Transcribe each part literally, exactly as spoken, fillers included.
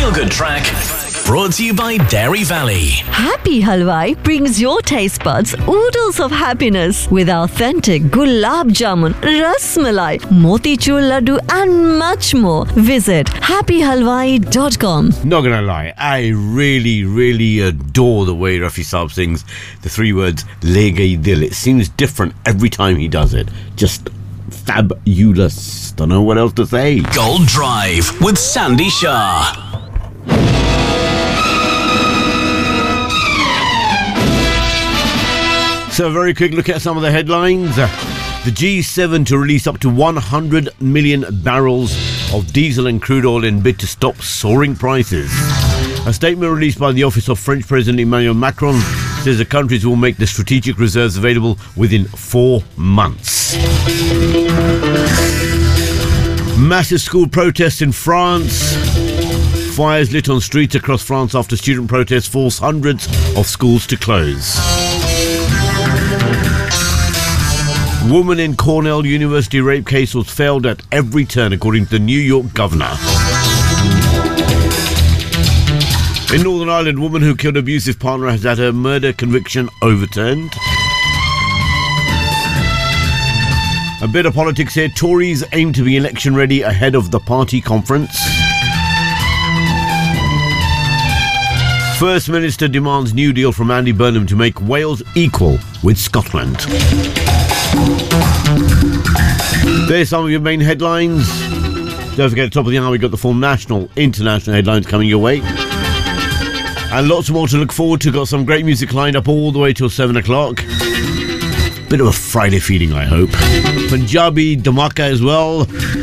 feel-good track brought to you by Dairy Valley. Happy Halwai brings your taste buds oodles of happiness with authentic gulab jamun, ras malai, motichur laddu and much more. Visit happy halwai dot com. Not gonna lie, I really, really adore the way Rafi Saab sings the three words Le Gayi Dil. It seems different every time he does it. Just fabulous. Don't know what else to say. Gold Drive with Sandy Shah. So a very quick look at some of the headlines. The G seven to release up to one hundred million barrels of diesel and crude oil in bid to stop soaring prices. A statement released by the office of French President Emmanuel Macron says the countries will make the strategic reserves available within four months. Massive school protests in France. Fires lit on streets across France after student protests force hundreds of schools to close. Woman in Cornell University rape case was failed at every turn, according to the New York governor. In Northern Ireland, woman who killed abusive partner has had her murder conviction overturned. A bit of politics here. Tories aim to be election ready ahead of the party conference. First Minister demands new deal from Andy Burnham to make Wales equal with Scotland. There's some of your main headlines. Don't forget, at the top of the hour, we got the full national, international headlines coming your way. And lots more to look forward to. Got some great music lined up all the way till seven o'clock. Bit of a Friday feeling, I hope. Punjabi Dhamaka as well.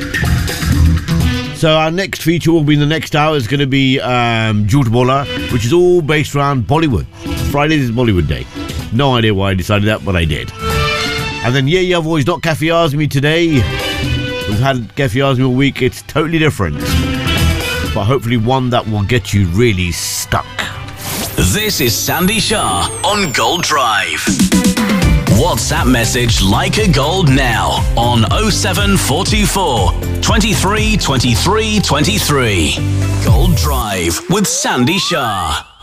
So our next feature will be in the next hour. It's going to be um, Jhoot Bola, which is all based around Bollywood. Friday is Bollywood Day. No idea why I decided that, but I did. And then Yeah Yeah Voice, not Cafe Azmi today. We've had Cafe Azmi all week. It's totally different. But hopefully one that will get you really stuck. This is Sandy Shah on Gold Drive. WhatsApp message Like a Gold now on oh seven four two four, twenty-three, twenty-three, twenty-three. Gold Drive with Sandy Shah.